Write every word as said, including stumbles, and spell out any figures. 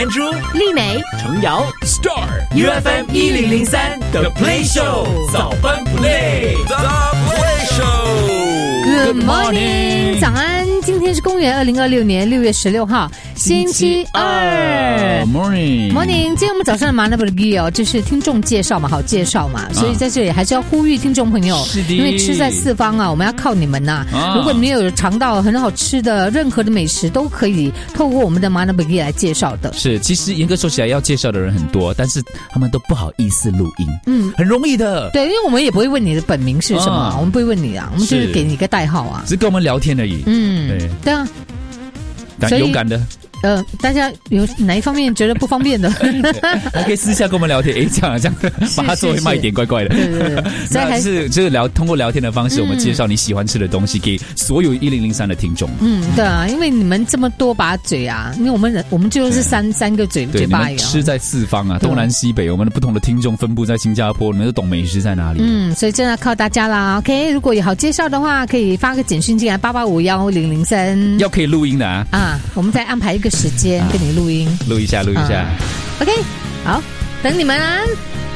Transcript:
Andrew、 丽美、 程瑶 Star U F M 一零零三 The Play Show 早班 Play The Play Show。Good morning， 早安！今天是公元二零二六年六月十六号，星期二。 Morning Morning， 今天我们早上的马那布基哦，就是听众介绍嘛，好介绍嘛，所以在这里还是要呼吁听众朋友， 是的， 因为吃在四方啊，我们要靠你们呐、啊。如果你们有尝到很好吃的任何的美食，都可以透过我们的马那布基来介绍的。 是，其实严格说起来，要介绍的人很多，但是他们都不好意思录音，嗯，很容易的。 对，因为我们也不会问你的本名是什么，啊、我们不会问你啊，我们就是给你一个代号啊， 只是跟我们聊天而已。 嗯，对，对啊， 所以勇敢的。 呃，大家有哪一方面觉得不方便的， 还可以私下跟我们聊天。诶，这样这样，把它作为卖点，怪怪的。 对对对， 那是就是聊通过聊天的方式，嗯、我们介绍你喜欢吃的东西给所有一零零三的听众。 嗯，对啊，因为你们这么多把嘴啊，因为我们人我们就是三三个嘴嘴巴一样， 吃在四方啊，东南西北，我们的不同的听众分布在新加坡，你们都懂美食在哪里。 嗯，所以真的靠大家啦。OK， 如果有好介绍的话，可以发个简讯进来八八五幺零零三， 要可以录音的啊。 啊，我们再安排一个时间跟你录音， 录一下，录一下。 啊、OK， 好，等你们啊。